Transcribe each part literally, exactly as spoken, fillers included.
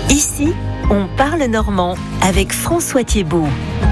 Ici, on parle normand avec François Thiebaud.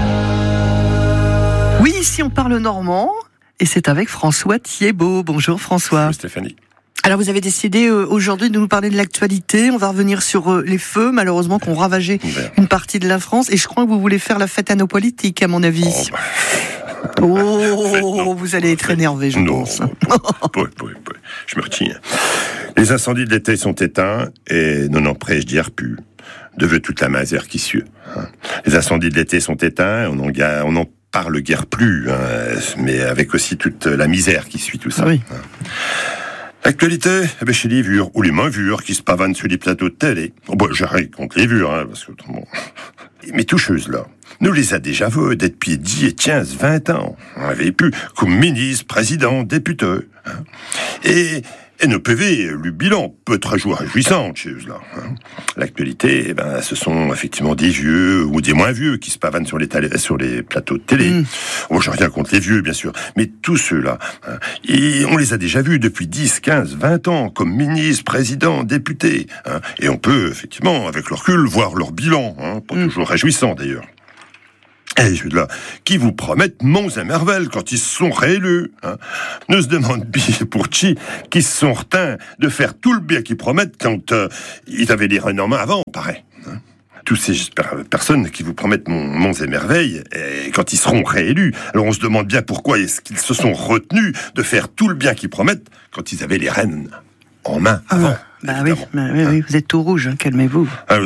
Oui, ici on parle normand et c'est avec François Thiebaud. Bonjour François. Bonjour Stéphanie. Alors vous avez décidé euh, aujourd'hui de nous parler de l'actualité. On va revenir sur euh, les feux, malheureusement, qui ont ravagé une partie de la France. Et je crois que vous voulez faire la fête à nos politiques, à mon avis. Oh, bah... Oh, non, vous allez être énervé, je non, pense. Non, oui, oui, oui. Je me retiens. Les incendies de l'été sont éteints et non empêche d'hier plus. De veut toute la misère qui suit. Hein. Les incendies de l'été sont éteints, on en, on en parle guère plus, hein, mais avec aussi toute la misère qui suit tout ça. Oui. Hein. L'actualité, eh ben chez les vures, ou les mains vures qui se pavanent sur les plateaux de télé. Oh, bah, j'ai rien contre les vures, hein, parce que bon. Mais toucheuses là, nous les a déjà vues depuis dix, quinze, vingt ans. On avait pu comme ministre, président, député. Hein. Et, et nos P V, le bilan peut être réjouissant chez eux là. Hein. L'actualité, eh ben, ce sont effectivement des vieux ou des moins vieux qui se pavanent sur les, télé, sur les plateaux de télé. Mmh. Bon, j'ai rien contre les vieux, bien sûr, mais tous ceux-là, hein, et on les a déjà vus depuis dix, quinze, vingt ans, comme ministre, président, député. Hein, et on peut, effectivement, avec le recul, voir leur bilan, hein, pas mmh. toujours réjouissant d'ailleurs. Et je là, qui vous promettent monts et merveilles quand ils se sont réélus. Hein. Ne se demande bien pour qui qu'ils se sont reteints de faire tout le bien qu'ils promettent quand euh, ils avaient les rênes en main avant, pareil. Hein. Tous ces personnes qui vous promettent monts et merveilles, et quand ils seront réélus, alors on se demande bien pourquoi est-ce qu'ils se sont retenus de faire tout le bien qu'ils promettent quand ils avaient les rênes en main avant. Ah, bah oui, bah oui, oui, vous êtes tout rouge, hein, calmez-vous. Ah,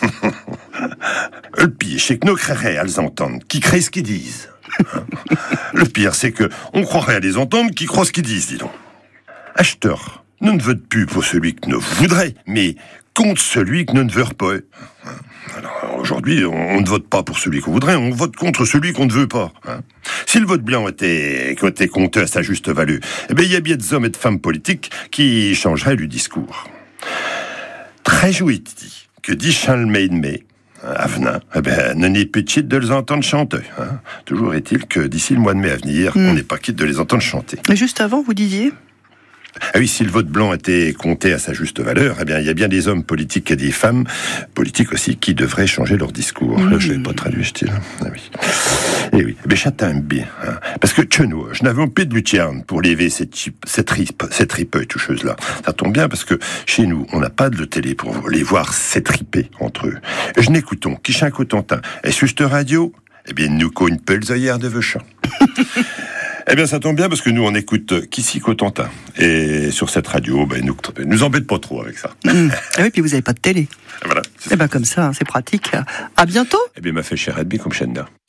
le pire, c'est que nos créerais à les entendre, qui créent ce qu'ils disent. Le pire, c'est que on croirait à les entendre, qui croient ce qu'ils disent, dis donc. Acheteur, nous ne vote plus pour celui que nous voudrait, mais contre celui que nous ne veut pas. Alors, aujourd'hui, on ne vote pas pour celui qu'on voudrait, on vote contre celui qu'on ne veut pas. Hein. Si le vote blanc était, était compté à sa juste valeur, eh bien, il y a bien des hommes et de femmes politiques qui changeraient du discours. Très jouit-il que dit Charles Maidmet, à Venin, eh ben, ne n'est plus quitte de les entendre chanter. Hein. Toujours est-il que d'ici le mois de mai à venir, mmh. on n'est pas quitte de les entendre chanter. Mais juste avant, vous disiez ? Ah oui, si le vote blanc était compté à sa juste valeur, eh bien, il y a bien des hommes politiques et des femmes politiques aussi qui devraient changer leur discours. Mmh. Je ne vais pas traduire, style. Ah oui. Eh oui, mais j'attends bien. Hein. Parce que, que nous, je n'avais un peu de lucierne pour lever cette, cette ripe, cette ripe toucheuse-là. Ça tombe bien parce que chez nous, on n'a pas de télé pour les voir s'étriper entre eux. Et je n'écoutons qui chien Cotentin. Et sur cette radio, eh bien, nous cogne peu les œillères de Veuchin. Eh bien, ça tombe bien parce que nous, on écoute qu'ici Cotentin. Et sur cette radio, ben, nous, nous embête pas trop avec ça. Mmh. Ah oui, puis vous n'avez pas de télé. Voilà. Eh bien, comme ça, hein, c'est pratique. À bientôt. Eh bien, m'a fait cher Edby comme Chenda.